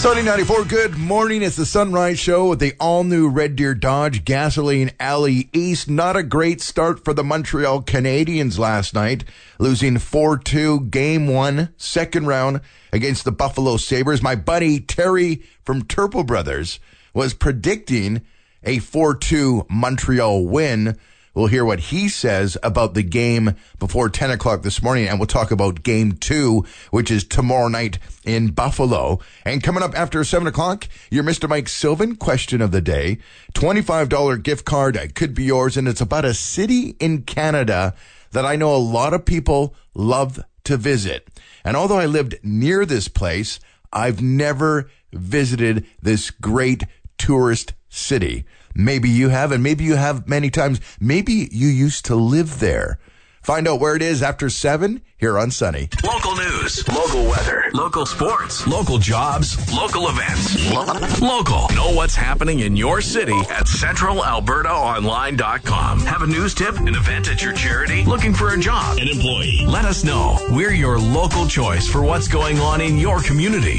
Sunny 94, good morning. It's the Sunrise Show with the all-new Red Deer Dodge Gasoline Alley East. Not a great start for the Montreal Canadiens last night, losing 4-2 Game 1, second round against the Buffalo Sabres. My buddy Terry from Turple Brothers was predicting a 4-2 Montreal win. We'll hear what he says about the game before 10 o'clock this morning, and we'll talk about Game 2, which is tomorrow night in Buffalo. And coming up after 7 o'clock, your Mr. Mike Sylvan question of the day. $25 gift card could be yours, and it's about a city in Canada that I know a lot of people love to visit. And although I lived near this place, I've never visited this great tourist city. Maybe you have, and maybe you have many times. Maybe you used to live there. Find out where it is after 7 here on Sunny. Local news, local weather, local sports, local jobs, local events. Local. Know what's happening in your city at CentralAlbertaOnline.com. Have a news tip, an event at your charity, looking for a job, an employee? Let us know. We're your local choice for what's going on in your community.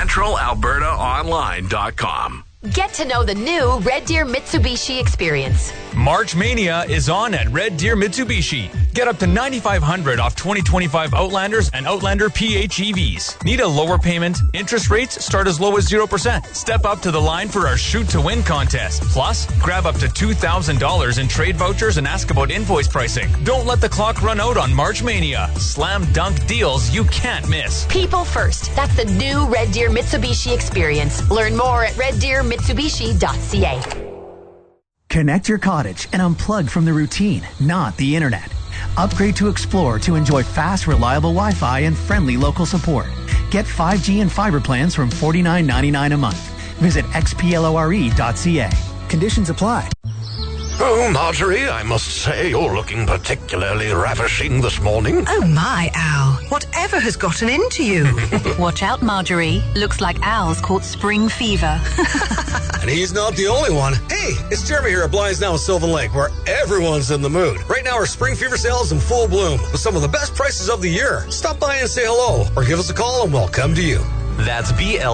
CentralAlbertaOnline.com. Get to know the new Red Deer Mitsubishi experience. March Mania is on at Red Deer Mitsubishi. Get up to $9,500 off 2025 Outlanders and Outlander PHEVs. Need a lower payment? Interest rates start as low as 0%. Step up to the line for our Shoot to Win contest. Plus, grab up to $2,000 in trade vouchers and ask about invoice pricing. Don't let the clock run out on March Mania. Slam dunk deals you can't miss. People first. That's the new Red Deer Mitsubishi experience. Learn more at reddeermitsubishi.ca. Connect your cottage and unplug from the routine, not the internet. Upgrade to Explore to enjoy fast, reliable Wi-Fi and friendly local support. Get 5G and fiber plans from $49.99 a month. Visit xplore.ca. Conditions apply. Oh, Marjorie, I must say you're looking particularly ravishing this morning. Oh, my, Al. Whatever has gotten into you? Watch out, Marjorie. Looks like Al's caught spring fever. And he's not the only one. Hey, it's Jeremy here at Blinds Now in Sylvan Lake, where everyone's in the mood. Right now, our spring fever sale is in full bloom with some of the best prices of the year. Stop by and say hello, or give us a call and we'll come to you. That's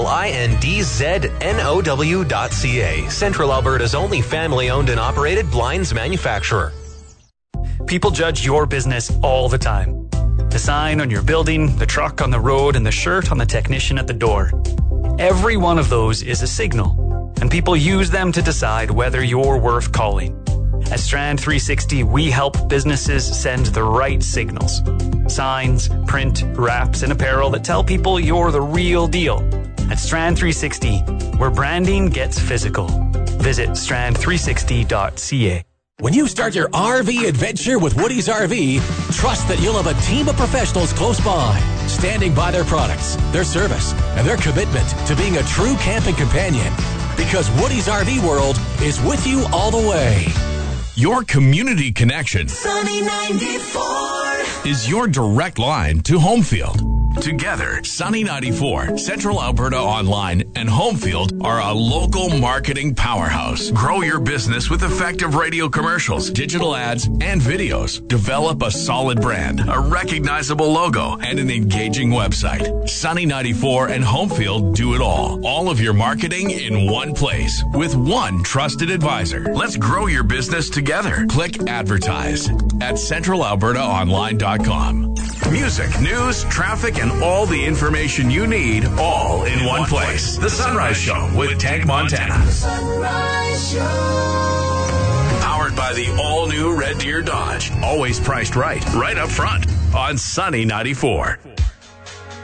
BLINDZNOW.ca. Central Alberta's only family-owned and operated blinds manufacturer. People judge your business all the time. The sign on your building, the truck on the road, and the shirt on the technician at the door. Every one of those is a signal, and people use them to decide whether you're worth calling. At Strand 360, we help businesses send the right signals. Signs, print, wraps, and apparel that tell people you're the real deal. At Strand 360, where branding gets physical. Visit strand360.ca. When you start your RV adventure with Woody's RV, trust that you'll have a team of professionals close by, standing by their products, their service, and their commitment to being a true camping companion. Because Woody's RV World is with you all the way. Your community connection Sunny 94 is your direct line to Homefield. Together, Sunny 94, Central Alberta Online, and Homefield are a local marketing powerhouse. Grow your business with effective radio commercials, digital ads, and videos. Develop a solid brand, a recognizable logo, and an engaging website. Sunny 94 and Homefield do it all. All of your marketing in one place with one trusted advisor. Let's grow your business together. Click advertise at CentralAlbertaOnline.com. Music, news, traffic, and all the information you need, all in one place. The Sunrise Show with Tank Montana. Sunrise Show. Powered by the all-new Red Deer Dodge. Always priced right up front on Sunny 94.